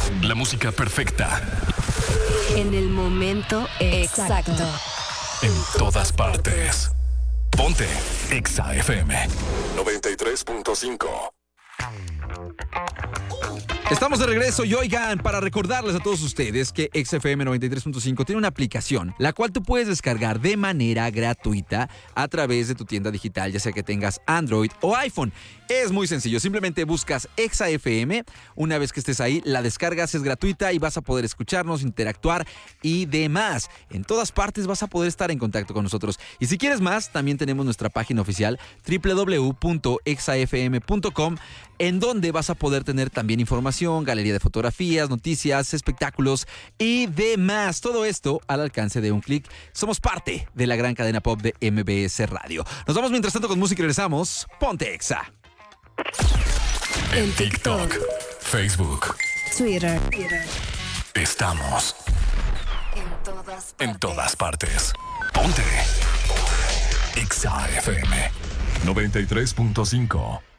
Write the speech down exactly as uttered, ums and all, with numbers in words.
La música perfecta. En el momento exacto. En todas partes. Ponte Exa F M noventa y tres punto cinco. Estamos de regreso y oigan, para recordarles a todos ustedes que X F M noventa y tres punto cinco tiene una aplicación, la cual tú puedes descargar de manera gratuita a través de tu tienda digital, ya sea que tengas Android o iPhone. Es muy sencillo, simplemente buscas Exa F M, una vez que estés ahí, la descargas, es gratuita y vas a poder escucharnos, interactuar y demás. En todas partes vas a poder estar en contacto con nosotros. Y si quieres más, también tenemos nuestra página oficial doble u doble u doble u punto exa f m punto com, en donde vas a poder tener también información, galería de fotografías, noticias, espectáculos y demás. Todo esto al alcance de un clic. Somos parte de la gran cadena pop de M B S Radio. Nos vamos mientras tanto con música y regresamos. Ponte Exa. En TikTok, Facebook, Twitter. estamos En todas partes. en todas partes. Ponte Exa F M noventa y tres punto cinco.